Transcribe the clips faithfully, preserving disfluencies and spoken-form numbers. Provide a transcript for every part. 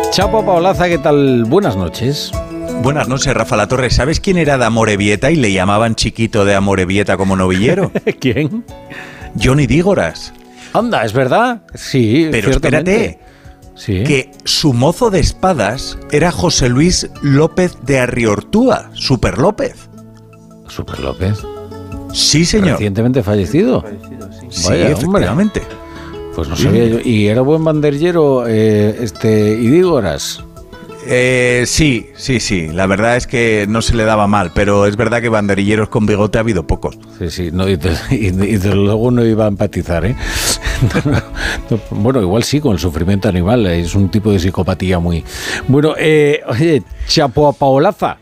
Chapo Paolaza, ¿qué tal? Buenas noches. Buenas noches, Rafa Latorre. ¿Sabes quién era de Amorebieta y le llamaban chiquito de Amorebieta como novillero? ¿Quién? Johnny Dígoras. Anda, ¿es verdad? Sí, pero ciertamente. Espérate, sí. Que su mozo de espadas era José Luis López de Arriortúa, Super López. Super López. Sí, señor. Recientemente fallecido. fallecido sí, sí Vaya, efectivamente. Hombre. Pues no sabía yo. ¿Y era buen banderillero eh, este Idígoras? Eh, sí, sí, sí. La verdad es que no se le daba mal, pero es verdad que banderilleros con bigote ha habido pocos. Sí, sí. No, y, de, y, de, y desde luego no iba a empatizar, ¿eh? No, no, bueno, igual sí, con el sufrimiento animal. Es un tipo de psicopatía muy... Bueno, eh, oye, Chapo Paolaza,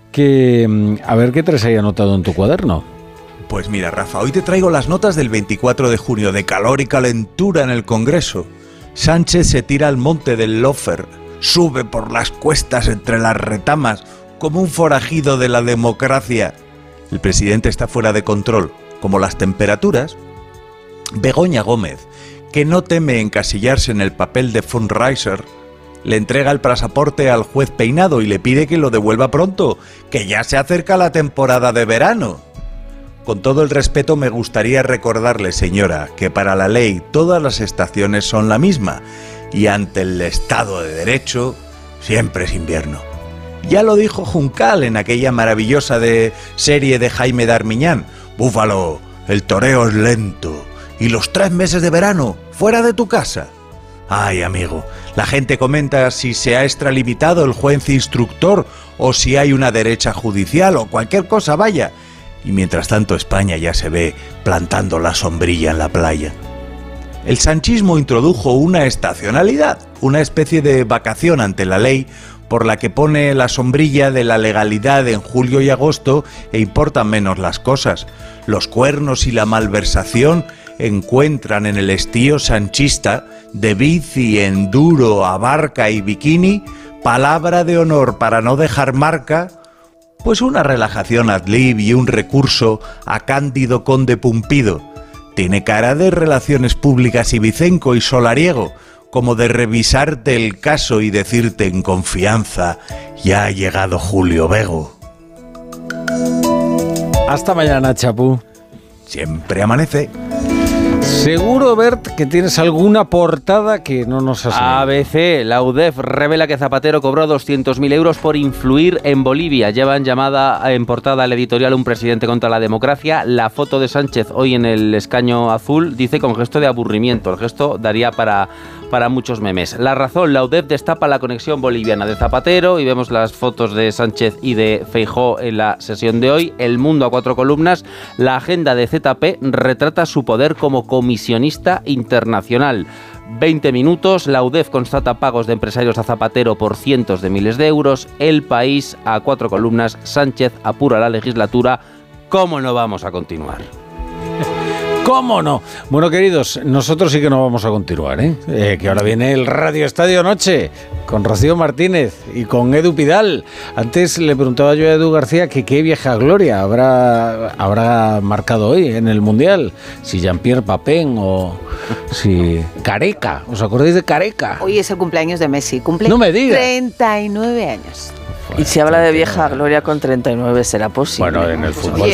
que a ver qué traes ahí anotado en tu cuaderno. Pues mira, Rafa, hoy te traigo las notas del veinticuatro de junio, de calor y calentura en el Congreso. Sánchez se tira al monte del Lofer, sube por las cuestas entre las retamas, como un forajido de la democracia. El presidente está fuera de control, como las temperaturas. Begoña Gómez, que no teme encasillarse en el papel de fundraiser, le entrega el pasaporte al juez Peinado y le pide que lo devuelva pronto, que ya se acerca la temporada de verano. Con todo el respeto, me gustaría recordarle, señora, que para la ley todas las estaciones son la misma y ante el Estado de Derecho siempre es invierno. Ya lo dijo Juncal en aquella maravillosa de serie de Jaime Darmiñán. Búfalo, el toreo es lento y los tres meses de verano fuera de tu casa. Ay, amigo, la gente comenta si se ha extralimitado el juez instructor o si hay una derecha judicial o cualquier cosa, vaya. Y mientras tanto España ya se ve plantando la sombrilla en la playa. El sanchismo introdujo una estacionalidad, una especie de vacación ante la ley por la que pone la sombrilla de la legalidad en julio y agosto e importan menos las cosas. Los cuernos y la malversación encuentran en el estío sanchista de bici, enduro, abarca y bikini, palabra de honor para no dejar marca, pues una relajación ad lib y un recurso a Cándido Conde Pumpido. Tiene cara de relaciones públicas ibicenco y solariego, como de revisarte el caso y decirte en confianza, ya ha llegado Julio Vego. Hasta mañana, Chapu. Siempre amanece. Seguro, Bert, que tienes alguna portada que no nos has A B C, la U D E F revela que Zapatero cobró doscientos mil euros por influir en Bolivia. Llevan llamada en portada al editorial Un presidente contra la democracia. La foto de Sánchez hoy en el escaño azul dice con gesto de aburrimiento. El gesto daría para, para muchos memes. La Razón, la U D E F destapa la conexión boliviana de Zapatero y vemos las fotos de Sánchez y de Feijóo en la sesión de hoy. El Mundo a cuatro columnas, la agenda de Z P retrata su poder como comisionista internacional. veinte minutos, la U D E F constata pagos de empresarios a Zapatero por cientos de miles de euros. El País, a cuatro columnas, Sánchez apura la legislatura. ¿Cómo no vamos a continuar? ¿Cómo no? Bueno, queridos, nosotros sí que no vamos a continuar, ¿eh? Eh, que ahora viene el Radio Estadio Noche con Rocío Martínez y con Edu Pidal. Antes le preguntaba yo a Edu García que qué vieja gloria habrá, habrá marcado hoy en el Mundial. Si Jean-Pierre Papin o si Careca. ¿Os acordáis de Careca? Hoy es el cumpleaños de Messi. Cumple no me digas. treinta y nueve años. Y si habla de vieja gloria con treinta y nueve, ¿será posible? Bueno, en el fútbol